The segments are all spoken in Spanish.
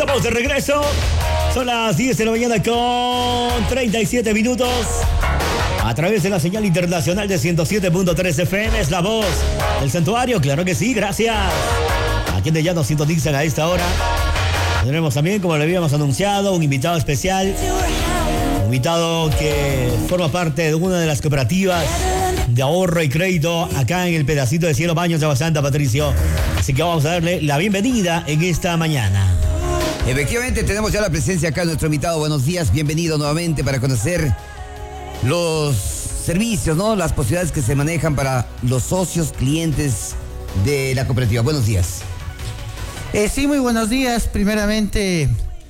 Estamos de regreso. Son las 10 de la mañana con 37 minutos. A través de la señal internacional de 107.3 FM es la voz del santuario. Claro que sí, gracias a quienes ya nos sintonizan a esta hora. Tendremos también, como le habíamos anunciado, un invitado especial. Un invitado que forma parte de una de las cooperativas de ahorro y crédito acá en el pedacito de cielo Baños de Agua Santa, Patricio. Así que vamos a darle la bienvenida en esta mañana. Efectivamente, tenemos ya la presencia acá de nuestro invitado. Buenos días, bienvenido nuevamente para conocer los servicios, ¿no? Las posibilidades que se manejan para los socios, clientes de la cooperativa. Buenos días. Sí, muy buenos días. Primeramente,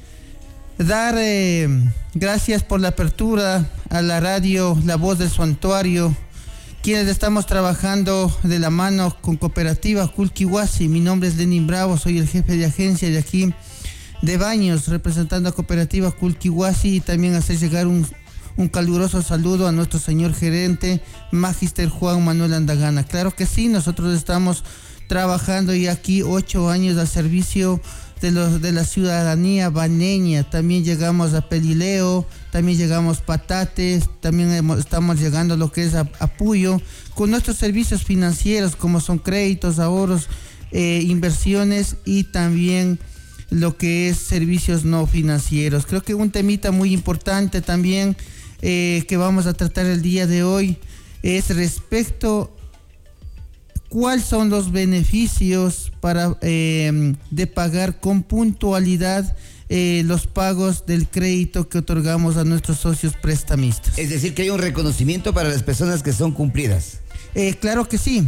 dar gracias por la apertura a la radio La Voz del Santuario, quienes estamos trabajando de la mano con Cooperativa Culquihuasi. Mi nombre es Lenin Bravo, soy el jefe de agencia de aquí de Baños, representando a Cooperativa Culquihuasi, y también hacer llegar un caluroso saludo a nuestro señor gerente, Magister Juan Manuel Andagana. Claro que sí, nosotros estamos trabajando ya aquí 8 años al servicio de la ciudadanía baneña. También llegamos a Pelileo, también llegamos Patates, también estamos llegando a lo que es a Puyo, con nuestros servicios financieros como son créditos, ahorros, inversiones y también lo que es servicios no financieros. Creo que un temita muy importante también que vamos a tratar el día de hoy es respecto cuáles son los beneficios para de pagar con puntualidad los pagos del crédito que otorgamos a nuestros socios prestamistas. Es decir, que hay un reconocimiento para las personas que son cumplidas. Claro que sí.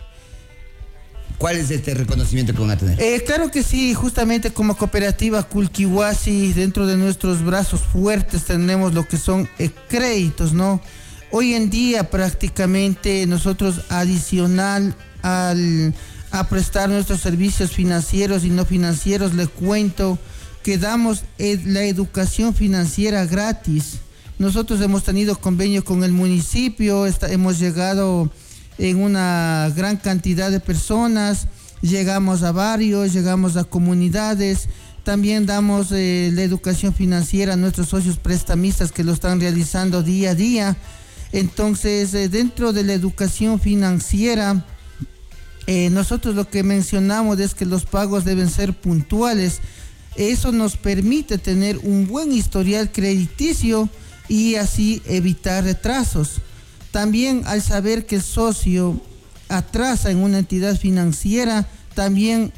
¿Cuál es este reconocimiento que van a tener? Claro que sí, justamente como Cooperativa Culquihuasi, dentro de nuestros brazos fuertes tenemos lo que son créditos, ¿no? Hoy en día prácticamente nosotros adicional a prestar nuestros servicios financieros y no financieros, le cuento que damos la educación financiera gratis. Nosotros hemos tenido convenio con el municipio, hemos llegado en una gran cantidad de personas, llegamos a barrios, llegamos a comunidades, también damos la educación financiera a nuestros socios prestamistas que lo están realizando día a día. Entonces, dentro de la educación financiera, nosotros lo que mencionamos es que los pagos deben ser puntuales. Eso nos permite tener un buen historial crediticio y así evitar retrasos. También al saber que el socio atrasa en una entidad financiera, también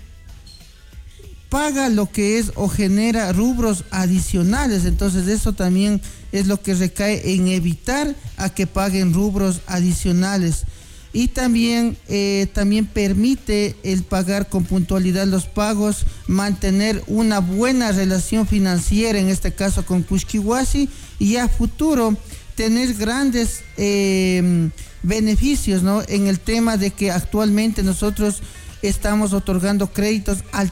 paga lo que es o genera rubros adicionales. Entonces eso también es lo que recae en evitar a que paguen rubros adicionales. Y también permite el pagar con puntualidad los pagos, mantener una buena relación financiera, en este caso con Culquihuasi, y a futuro tener grandes beneficios, ¿no? En el tema de que actualmente nosotros estamos otorgando créditos al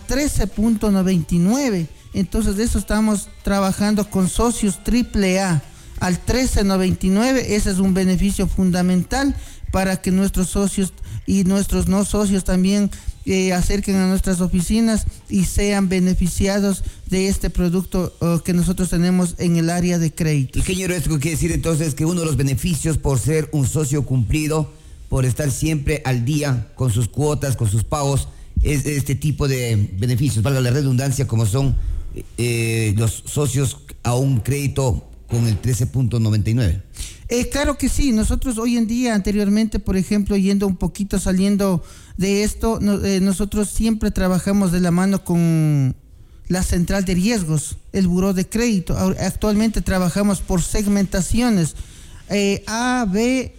13.99. Entonces de eso estamos trabajando con socios AAA al 13.99. Ese es un beneficio fundamental para que nuestros socios y nuestros no socios también acerquen a nuestras oficinas y sean beneficiados de este producto que nosotros tenemos en el área de crédito. Ingeniero, esto quiere decir entonces que uno de los beneficios por ser un socio cumplido, por estar siempre al día con sus cuotas, con sus pagos, es este tipo de beneficios, valga la redundancia, como son los socios a un crédito con el 13.99. Claro que sí, nosotros hoy en día, anteriormente, por ejemplo, yendo un poquito, saliendo de esto, nosotros siempre trabajamos de la mano con la central de riesgos, el buró de crédito. Actualmente trabajamos por segmentaciones, A, B,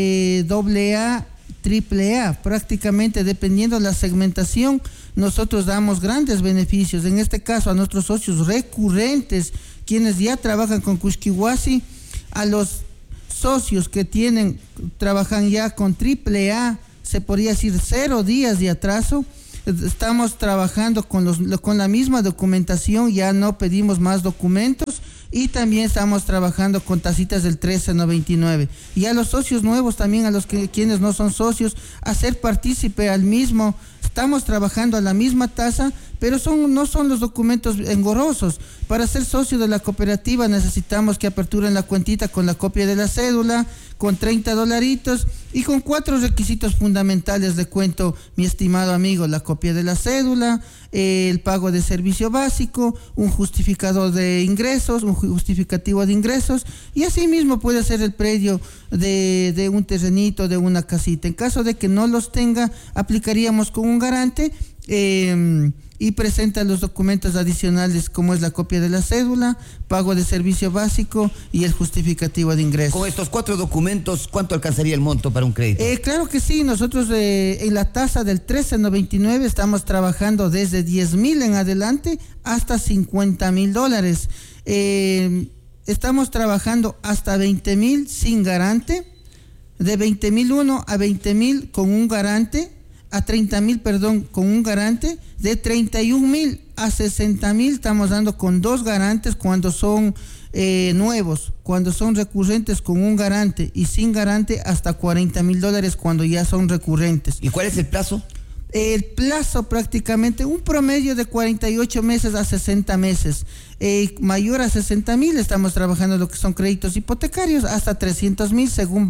AA, AAA. Prácticamente dependiendo de la segmentación, nosotros damos grandes beneficios. En este caso, a nuestros socios recurrentes, quienes ya trabajan con Culquihuasi, a los socios que trabajan ya con AAA, se podría decir 0 días de atraso. Estamos trabajando con la misma documentación, ya no pedimos más documentos, y también estamos trabajando con tasitas del 13.99. Y a los socios nuevos también, quienes no son socios, hacer partícipe al mismo. Estamos trabajando a la misma tasa, pero no son los documentos engorrosos. Para ser socio de la cooperativa necesitamos que aperturen la cuentita con la copia de la cédula, con $30 y con 4 requisitos fundamentales. Le cuento, mi estimado amigo: la copia de la cédula, el pago de servicio básico, un justificador de ingresos, un justificativo de ingresos, y asimismo puede ser el predio de un terrenito, de una casita. En caso de que no los tenga, aplicaríamos con un garante y presenta los documentos adicionales, como es la copia de la cédula, pago de servicio básico y el justificativo de ingresos. Con estos 4 documentos, ¿cuánto alcanzaría el monto para un crédito? Claro que sí, nosotros en la tasa del 13.99 estamos trabajando desde 10,000 en adelante hasta $50,000. Estamos trabajando hasta 20,000 sin garante, de 20,001 a 20,000 con un garante, a 30,000, perdón, con un garante, de 31,000 a 60,000 estamos dando con 2 garantes cuando son nuevos, cuando son recurrentes con un garante, y sin garante hasta $40,000 cuando ya son recurrentes. ¿Y cuál es el plazo? El plazo prácticamente un promedio de 48 meses a 60 meses. Mayor a 60,000 estamos trabajando en lo que son créditos hipotecarios, hasta 300,000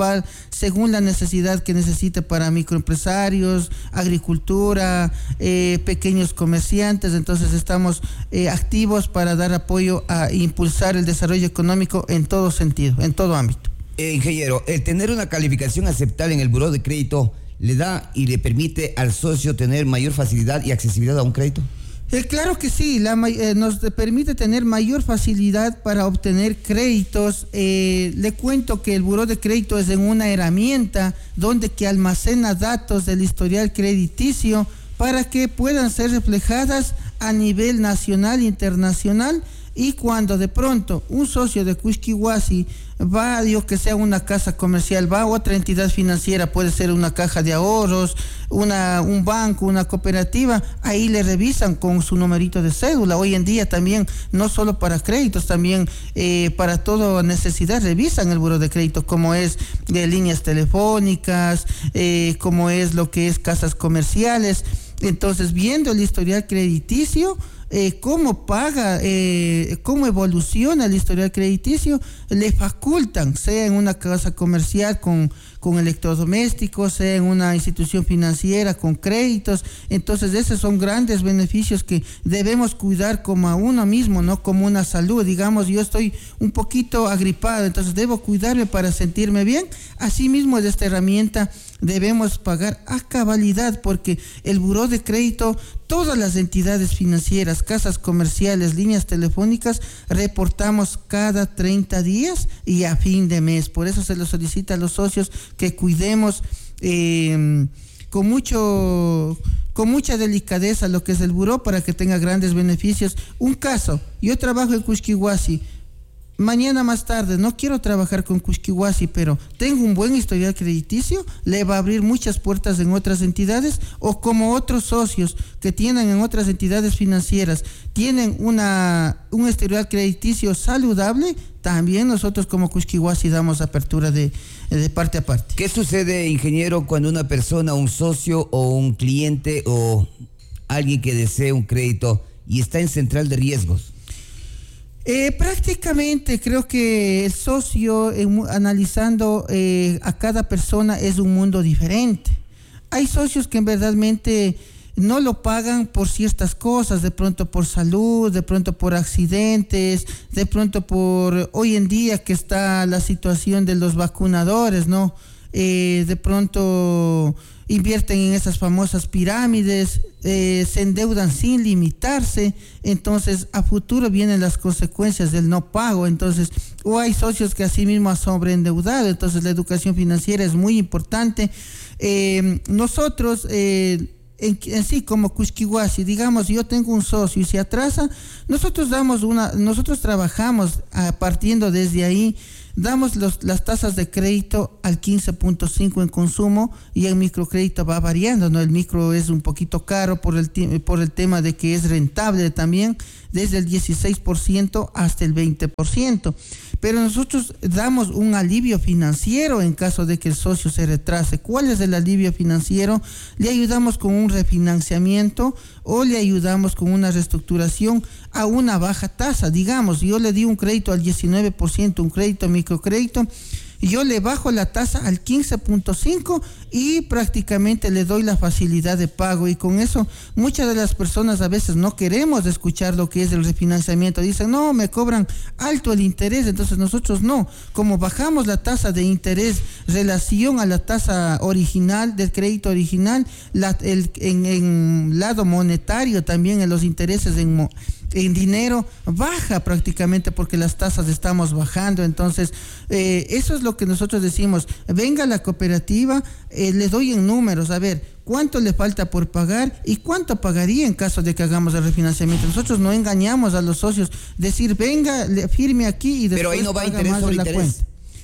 según la necesidad que necesite para microempresarios, agricultura, pequeños comerciantes. Entonces estamos activos para dar apoyo a impulsar el desarrollo económico en todo sentido, en todo ámbito. Ingeniero, el tener una calificación aceptable en el buró de crédito le da y le permite al socio tener mayor facilidad y accesibilidad a un crédito. Claro que sí, nos permite tener mayor facilidad para obtener créditos. Le cuento que el buró de crédito es una herramienta donde que almacena datos del historial crediticio para que puedan ser reflejadas a nivel nacional e internacional. Y cuando de pronto un socio de Cusquihuasi va, digo, que sea una casa comercial, va a otra entidad financiera, puede ser una caja de ahorros, un banco, una cooperativa, ahí le revisan con su numerito de cédula. Hoy en día también, no solo para créditos, también para toda necesidad revisan el buró de crédito, como es de líneas telefónicas, como es lo que es casas comerciales. Entonces, viendo el historial crediticio, cómo paga, cómo evoluciona el historial crediticio, le facultan, sea en una casa comercial con electrodomésticos, sea en una institución financiera con créditos. Entonces esos son grandes beneficios que debemos cuidar como a uno mismo, no como una salud. Digamos, yo estoy un poquito agripado, entonces debo cuidarme para sentirme bien. Asimismo, de esta herramienta debemos pagar a cabalidad, porque el buró de crédito, todas las entidades financieras, casas comerciales, líneas telefónicas, reportamos cada 30 días y a fin de mes. Por eso se lo solicita a los socios que cuidemos con mucha delicadeza lo que es el buró para que tenga grandes beneficios. Un caso: yo trabajo en Cusquihuasi. Mañana más tarde no quiero trabajar con Cusquihuasi, pero tengo un buen historial crediticio, le va a abrir muchas puertas en otras entidades, o como otros socios que tienen en otras entidades financieras, tienen un historial crediticio saludable. También nosotros como Cusquihuasi damos apertura de parte a parte. ¿Qué sucede, ingeniero, cuando una persona, un socio o un cliente o alguien que desee un crédito y está en central de riesgos? Prácticamente creo que el socio, analizando a cada persona, es un mundo diferente. Hay socios que verdaderamente no lo pagan por ciertas cosas, de pronto por salud, de pronto por accidentes, de pronto por hoy en día que está la situación de los vacunadores, ¿no? De pronto invierten en esas famosas pirámides, se endeudan sin limitarse, entonces a futuro vienen las consecuencias del no pago. Entonces, o hay socios que así mismo han sobreendeudado. Entonces la educación financiera es muy importante. Nosotros en sí como Cusquihuasi, digamos, yo tengo un socio y se atrasa, nosotros trabajamos partiendo desde ahí Damos las tasas de crédito al 15.5 en consumo y el microcrédito va variando, ¿no? El micro es un poquito caro por el tema de que es rentable también, desde el 16% hasta el 20%. Pero nosotros damos un alivio financiero en caso de que el socio se retrase. ¿Cuál es el alivio financiero? Le ayudamos con un refinanciamiento o le ayudamos con una reestructuración a una baja tasa. Digamos, yo le di un crédito al 19%, un crédito microcrédito, yo le bajo la tasa al 15.5 y prácticamente le doy la facilidad de pago, y con eso muchas de las personas a veces no queremos escuchar lo que es el refinanciamiento. Dicen, no, me cobran alto el interés. Entonces nosotros no, como bajamos la tasa de interés relación a la tasa original del crédito original, en lado monetario también en los intereses en dinero baja prácticamente porque las tasas estamos bajando. Entonces eso es lo que nosotros decimos: venga la cooperativa, le doy en números, a ver cuánto le falta por pagar y cuánto pagaría en caso de que hagamos el refinanciamiento. Nosotros no engañamos a los socios, decir venga, firme aquí y después. Pero ahí no va interés sobre interés.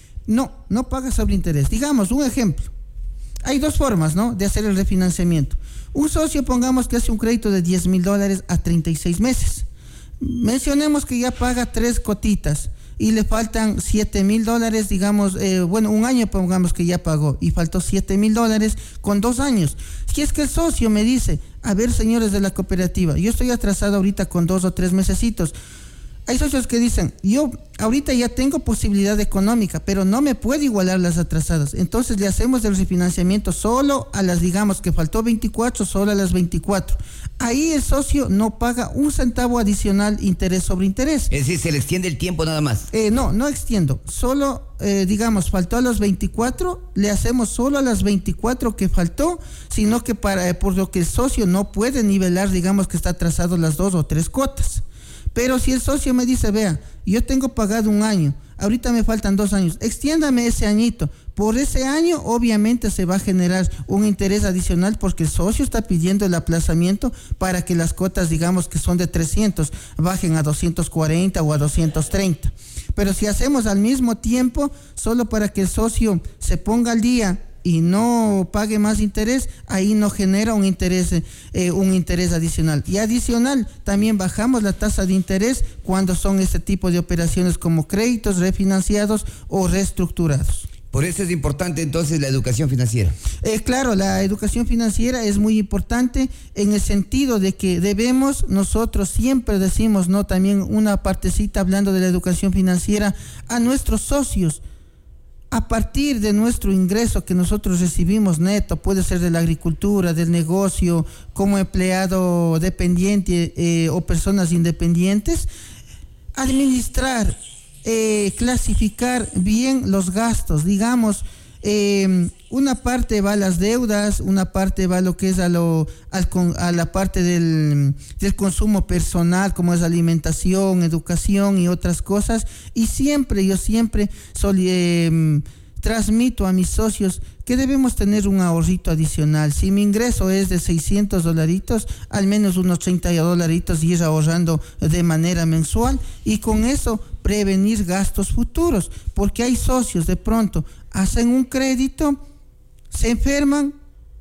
No paga sobre interés. Digamos un ejemplo, hay dos formas, ¿no?, de hacer el refinanciamiento. Un socio, pongamos que hace un crédito de $10,000 a 36 meses. Mencionemos que ya paga 3 cotitas y le faltan $7,000, digamos, un año pongamos que ya pagó y faltó $7,000 con 2 años. Si es que el socio me dice, a ver, señores de la cooperativa, yo estoy atrasado ahorita con 2 o 3 mesecitos. Hay socios que dicen, yo ahorita ya tengo posibilidad económica, pero no me puedo igualar las atrasadas. Entonces le hacemos el refinanciamiento solo a las, digamos que faltó 24, solo a las 24. Ahí el socio no paga un centavo adicional interés sobre interés. Es decir, se le extiende el tiempo nada más. No extiendo. Solo, digamos, faltó a los 24, le hacemos solo a las 24 que faltó, sino que por lo que el socio no puede nivelar, digamos que está atrasado las 2 o 3 cuotas. Pero si el socio me dice, vea, yo tengo pagado 1 año, ahorita me faltan 2 años, extiéndame ese añito. Por ese año obviamente se va a generar un interés adicional porque el socio está pidiendo el aplazamiento para que las cuotas, digamos que son de 300, bajen a 240 o a 230. Pero si hacemos al mismo tiempo, solo para que el socio se ponga al día y no pague más interés, ahí no genera un interés adicional. Y adicional, también bajamos la tasa de interés cuando son este tipo de operaciones como créditos refinanciados o reestructurados. Por eso es importante entonces la educación financiera. Claro, la educación financiera es muy importante en el sentido de que debemos, nosotros siempre decimos, ¿no?, también una partecita hablando de la educación financiera a nuestros socios. A partir de nuestro ingreso que nosotros recibimos neto, puede ser de la agricultura, del negocio, como empleado dependiente o personas independientes, administrar, clasificar bien los gastos. Digamos, una parte va a las deudas, una parte va a lo que es a la parte del consumo personal, como es alimentación, educación y otras cosas. Y yo siempre transmito a mis socios que debemos tener un ahorrito adicional. Si mi ingreso es de $600, al menos unos $30 ir ahorrando de manera mensual, y con eso prevenir gastos futuros, porque hay socios de pronto hacen un crédito, se enferman,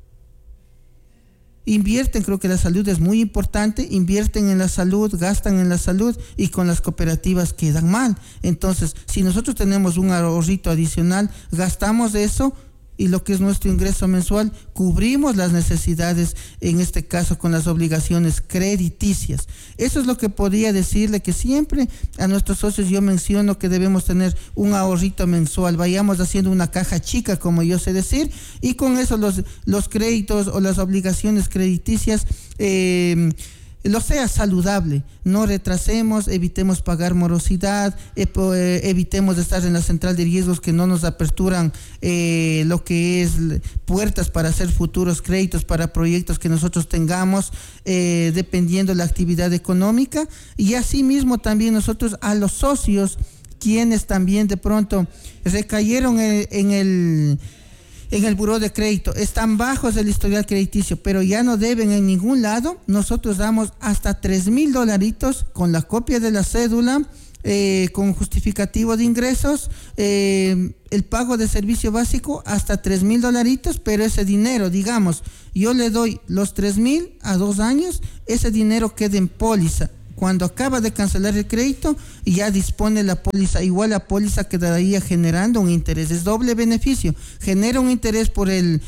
invierten, creo que la salud es muy importante, invierten en la salud, gastan en la salud y con las cooperativas quedan mal. Entonces, si nosotros tenemos un ahorrito adicional, gastamos eso y lo que es nuestro ingreso mensual, cubrimos las necesidades, en este caso con las obligaciones crediticias. Eso es lo que podría decirle, que siempre a nuestros socios yo menciono que debemos tener un ahorrito mensual, vayamos haciendo una caja chica, como yo sé decir, y con eso los créditos o las obligaciones crediticias lo sea saludable, no retrasemos, evitemos pagar morosidad, evitemos estar en la central de riesgos que no nos aperturan lo que es puertas para hacer futuros créditos para proyectos que nosotros tengamos, dependiendo de la actividad económica. Y asimismo también nosotros a los socios, quienes también de pronto recayeron en el buró de crédito, están bajos del historial crediticio, pero ya no deben en ningún lado, nosotros damos hasta $3,000 con la copia de la cédula con justificativo de ingresos, el pago de servicio básico hasta $3,000, pero ese dinero, digamos, yo le doy los 3,000 a 2 años, ese dinero queda en póliza. Cuando acaba de cancelar el crédito, ya dispone la póliza, igual la póliza quedaría generando un interés, es doble beneficio, genera un interés por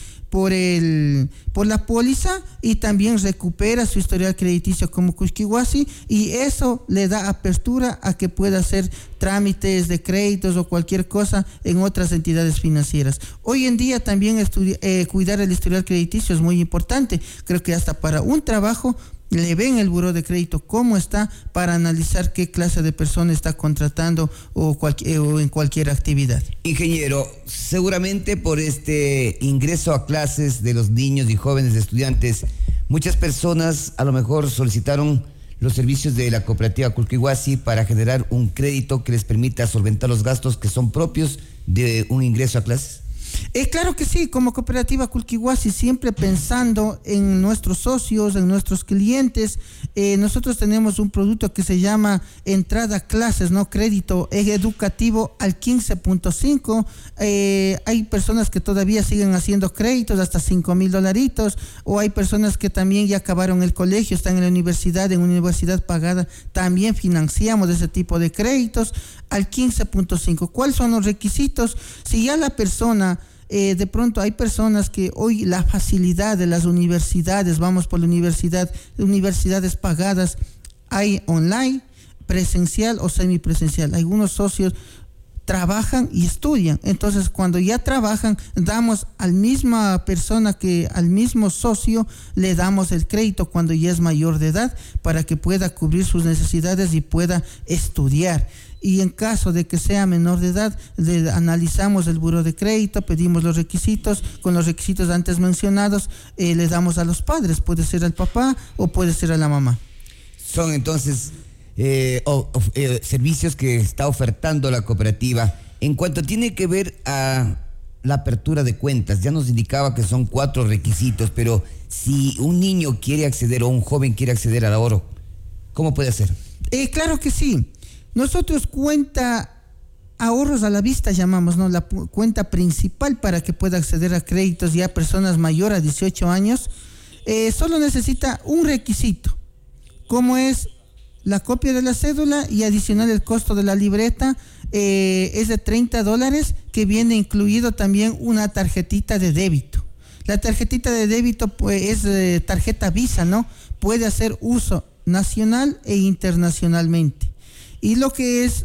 la póliza y también recupera su historial crediticio como Cuxquihuasi, y eso le da apertura a que pueda hacer trámites de créditos o cualquier cosa en otras entidades financieras. Hoy en día también cuidar el historial crediticio es muy importante. Creo que hasta para un trabajo le ven el buró de crédito cómo está para analizar qué clase de persona está contratando o en cualquier actividad. Ingeniero, seguramente por este ingreso a clases de los niños y jóvenes estudiantes, muchas personas a lo mejor solicitaron los servicios de la cooperativa Cuxquihuasi para generar un crédito que les permita solventar los gastos que son propios de un ingreso a clases. Claro que sí, como cooperativa Cuxquihuasi, siempre pensando en nuestros socios, en nuestros clientes, nosotros tenemos un producto que se llama entrada a clases, ¿no? Crédito educativo al 15.5. Hay personas que todavía siguen haciendo créditos hasta $5,000, o hay personas que también ya acabaron el colegio, están en la universidad, en universidad pagada, también financiamos ese tipo de créditos al 15.5. ¿Cuáles son los requisitos? Si ya la persona, de pronto hay personas que hoy la facilidad de las universidades, vamos por la universidad, universidades pagadas, hay online, presencial o semipresencial. Algunos socios trabajan y estudian, entonces cuando ya trabajan damos al misma persona al mismo socio le damos el crédito cuando ya es mayor de edad para que pueda cubrir sus necesidades y pueda estudiar. Y en caso de que sea menor de edad, analizamos el buró de crédito, pedimos los requisitos, con los requisitos antes mencionados, le damos a los padres, puede ser al papá o puede ser a la mamá. Son entonces servicios que está ofertando la cooperativa. En cuanto tiene que ver a la apertura de cuentas, ya nos indicaba que son 4 requisitos, pero si un niño quiere acceder o un joven quiere acceder al ahorro, ¿cómo puede hacer? Claro que sí. Nosotros cuenta ahorros a la vista llamamos, ¿no? La cuenta principal para que pueda acceder a créditos ya personas mayores a 18 años, solo necesita un requisito, como es la copia de la cédula y adicional el costo de la libreta, es de $30, que viene incluido también una tarjetita de débito. La tarjetita de débito pues, es tarjeta Visa, ¿no? Puede hacer uso nacional e internacionalmente. Y lo que es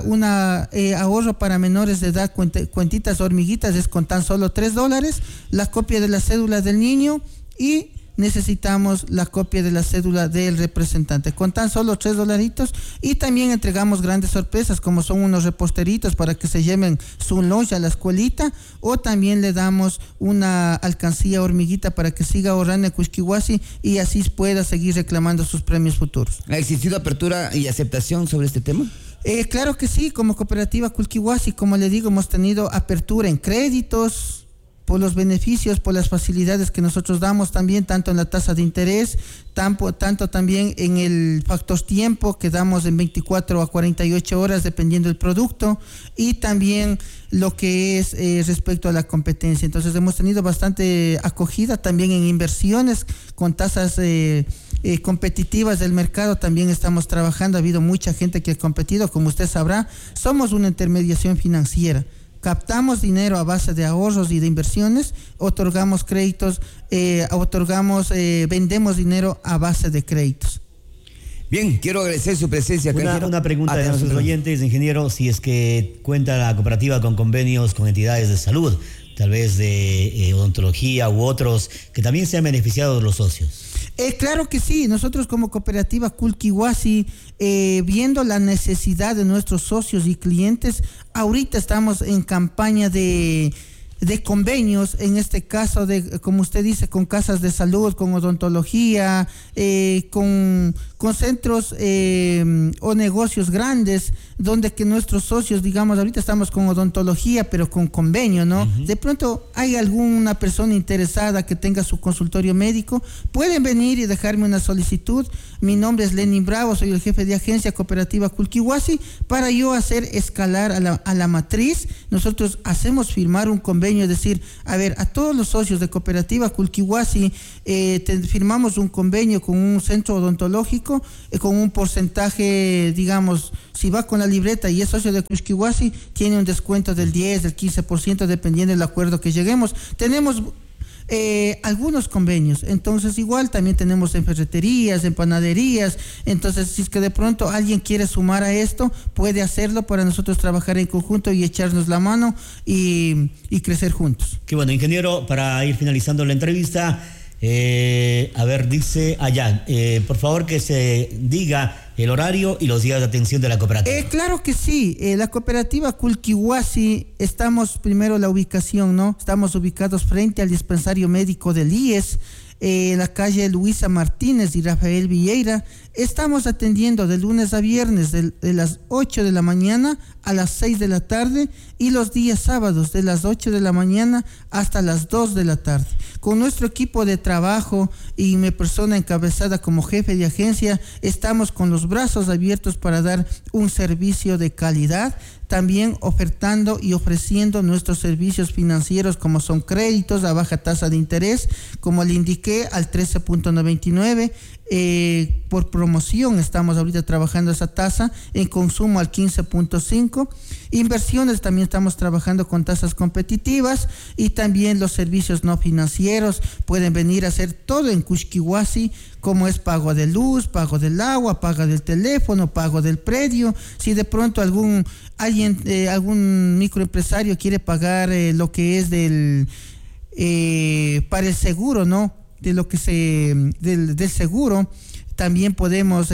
ahorro para menores de edad, cuentitas hormiguitas, es con tan solo $3, la copia de la cédula del niño y necesitamos la copia de la cédula del representante, con tan solo $3, y también entregamos grandes sorpresas como son unos reposteritos para que se lleven su lunch a la escuelita, o también le damos una alcancía hormiguita para que siga ahorrando en Cuxquihuasi y así pueda seguir reclamando sus premios futuros. ¿Ha existido apertura y aceptación sobre este tema? Claro que sí, como cooperativa Cuxquihuasi, como le digo, hemos tenido apertura en créditos, por los beneficios, por las facilidades que nosotros damos también, tanto en la tasa de interés, tanto también en el factor tiempo que damos en 24 a 48 horas dependiendo del producto, y también lo que es respecto a la competencia. Entonces hemos tenido bastante acogida también en inversiones con tasas competitivas del mercado. También estamos trabajando, ha habido mucha gente que ha competido, como usted sabrá, somos una intermediación financiera. Captamos dinero a base de ahorros y de inversiones, otorgamos créditos, vendemos dinero a base de créditos. Bien, quiero agradecer su presencia. Una pregunta de nuestros oyentes, ingeniero, si es que cuenta la cooperativa con convenios con entidades de salud, tal vez de odontología u otros, que también sean beneficiados los socios. Claro que sí, nosotros como cooperativa Cuxquihuasi, viendo la necesidad de nuestros socios y clientes, ahorita estamos en campaña de de convenios, en este caso de, como usted dice, con casas de salud, con odontología, con centros o negocios grandes, donde que nuestros socios, digamos, ahorita estamos con odontología, pero con convenio, ¿no? Uh-huh. De pronto hay alguna persona interesada que tenga su consultorio médico, pueden venir y dejarme una solicitud. Mi nombre es Lenin Bravo, soy el jefe de agencia cooperativa Culquihuasi. Para yo hacer escalar a la matriz, nosotros hacemos firmar un convenio, es decir, a ver, a todos los socios de cooperativa Culquihuasi firmamos un convenio con un centro odontológico con un porcentaje, digamos, si va con la libreta y es socio de Culquihuasi, tiene un descuento del 10, del 15%, dependiendo del acuerdo que lleguemos. Tenemos algunos convenios, entonces igual también tenemos en ferreterías, en panaderías. Entonces, si es que de pronto alguien quiere sumar a esto, puede hacerlo para nosotros trabajar en conjunto y echarnos la mano y crecer juntos. Qué bueno, ingeniero, para ir finalizando la entrevista, a ver, dice allá, por favor que se diga el horario y los días de atención de la cooperativa. Claro que sí, la cooperativa Culquihuasi, estamos primero la ubicación, ¿no? Estamos ubicados frente al dispensario médico del IES, en la calle Luisa Martínez y Rafael Vieira. Estamos atendiendo de lunes a viernes de las 8 de la mañana a las 6 de la tarde y los días sábados de las 8 de la mañana hasta las 2 de la tarde. Con nuestro equipo de trabajo y mi persona encabezada como jefe de agencia, estamos con los brazos abiertos para dar un servicio de calidad, también ofertando y ofreciendo nuestros servicios financieros como son créditos a baja tasa de interés, como le indiqué, al 13.99%. Por promoción estamos ahorita trabajando esa tasa, en consumo al 15.5%. Inversiones también estamos trabajando con tasas competitivas, y también los servicios no financieros pueden venir a hacer todo en Culquihuasi, como es pago de luz, pago del agua, pago del teléfono, pago del predio. Si de pronto algún microempresario quiere pagar lo que es para el seguro, ¿no? De lo que del seguro, también podemos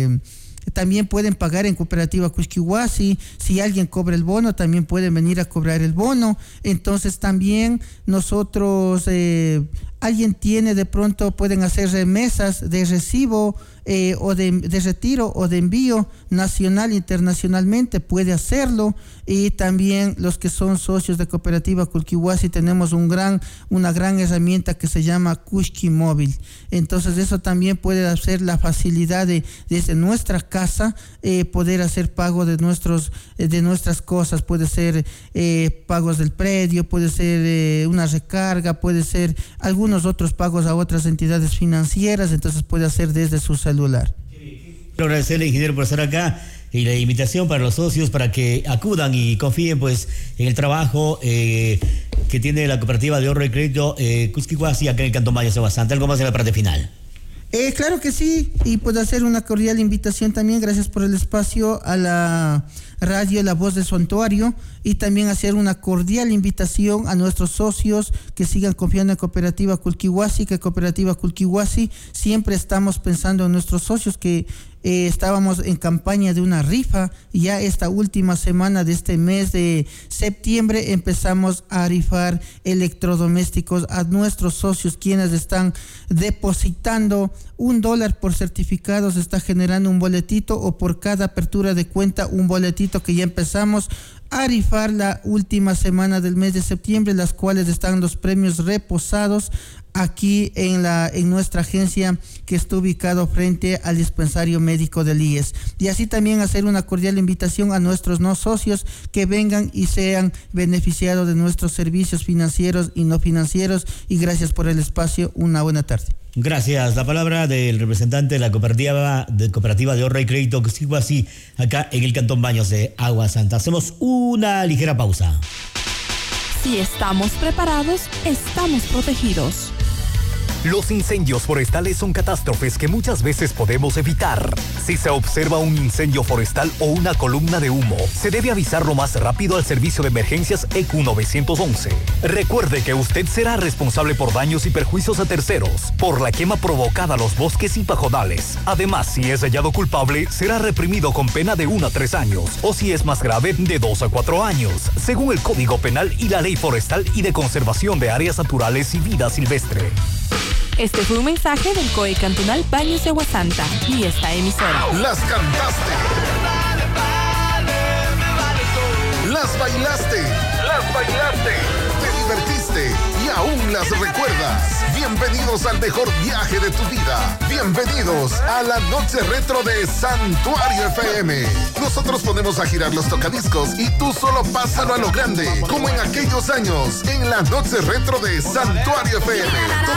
también pueden pagar en cooperativa Culquihuasi. Si alguien cobra el bono, también pueden venir a cobrar el bono. Entonces también nosotros, alguien tiene de pronto, pueden hacer remesas de recibo o de retiro o de envío nacional, internacionalmente, puede hacerlo. Y también los que son socios de cooperativa Culquihuasi tenemos una gran herramienta que se llama Cushki Móvil. Entonces eso también puede hacer la facilidad de desde nuestra casa poder hacer pago de nuestras cosas. Puede ser pagos del predio, puede ser una recarga, puede ser algunos otros pagos a otras entidades financieras. Entonces puede hacer desde su celular. Quiero agradecerle, ingeniero, por estar acá, y la invitación para los socios para que acudan y confíen pues en el trabajo que tiene la cooperativa de ahorro y crédito Culquihuasi acá en el Cantón Mayas de Aguasanta. ¿Algo más en la parte final? Claro que sí, y puedo hacer una cordial invitación también, gracias por el espacio, a la radio La Voz de Santuario, y también hacer una cordial invitación a nuestros socios que sigan confiando en cooperativa Culquihuasi, que cooperativa Culquihuasi siempre estamos pensando en nuestros socios, que estábamos en campaña de una rifa. Ya esta última semana de este mes de septiembre empezamos a rifar electrodomésticos a nuestros socios, quienes están depositando $1 por certificado. Se está generando un boletito, o por cada apertura de cuenta un boletito, que ya empezamos a rifar la última semana del mes de septiembre, las cuales están los premios reposados aquí en nuestra agencia, que está ubicado frente al dispensario médico del IES. Y así también hacer una cordial invitación a nuestros no socios que vengan y sean beneficiados de nuestros servicios financieros y no financieros. Y gracias por el espacio. Una buena tarde. Gracias. La palabra del representante de la cooperativa de ahorro y crédito Culquihuasi acá en el Cantón Baños de Aguasanta. Hacemos una ligera pausa. Si estamos preparados, estamos protegidos. Los incendios forestales son catástrofes que muchas veces podemos evitar. Si se observa un incendio forestal o una columna de humo, se debe avisar lo más rápido al servicio de emergencias EQ 911. Recuerde que usted será responsable por daños y perjuicios a terceros, por la quema provocada a los bosques y pajonales. Además, si es hallado culpable, será reprimido con pena de 1 a 3 años, o si es más grave, de 2 a 4 años, según el Código Penal y la Ley Forestal y de Conservación de Áreas Naturales y Vida Silvestre. Este fue un mensaje del COE Cantonal Baños de Aguasanta y esta emisora. Las cantaste. Las bailaste. Te divertiste y aún las recuerdas. Bienvenidos al mejor viaje de tu vida. Bienvenidos a la noche retro de Santuario FM. Nosotros ponemos a girar los tocadiscos y tú solo pásalo a lo grande, como en aquellos años, en la noche retro de Santuario FM.